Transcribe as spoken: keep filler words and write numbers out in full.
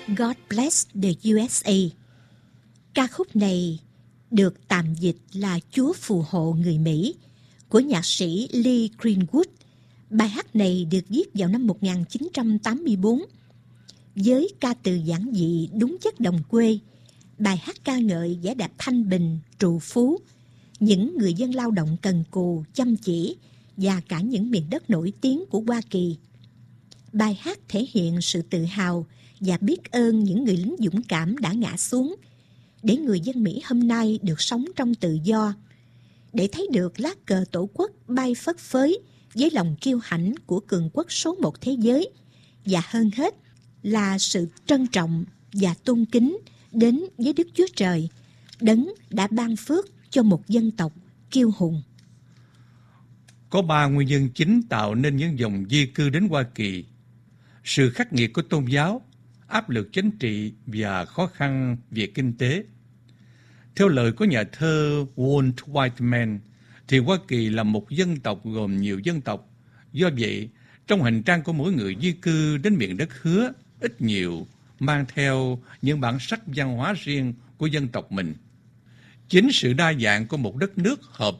God Bless the u ét a. Ca khúc này được tạm dịch là Chúa phù hộ người Mỹ của nhạc sĩ Lee Greenwood. Bài hát này được viết vào năm một nghìn chín trăm tám mươi tư. Với ca từ giản dị đúng chất đồng quê, bài hát ca ngợi vẻ đẹp thanh bình, trù phú, những người dân lao động cần cù, chăm chỉ và cả những miền đất nổi tiếng của Hoa Kỳ. Bài hát thể hiện sự tự hào và biết ơn những người lính dũng cảm đã ngã xuống để người dân Mỹ hôm nay được sống trong tự do, để thấy được lá cờ tổ quốc bay phất phới với lòng kiêu hãnh của cường quốc số một thế giới, và hơn hết là sự trân trọng và tôn kính đến với Đức Chúa Trời, đấng đã ban phước cho một dân tộc kiêu hùng. Có ba nguyên nhân chính tạo nên những dòng di cư đến Hoa Kỳ: sự khắc nghiệt của tôn giáo, áp lực chính trị và khó khăn về kinh tế. Theo lời của nhà thơ Walt Whitman, thì Hoa Kỳ là một dân tộc gồm nhiều dân tộc. Do vậy, trong hành trang của mỗi người di cư đến miền đất hứa, ít nhiều mang theo những bản sắc văn hóa riêng của dân tộc mình. Chính sự đa dạng của một đất nước hợp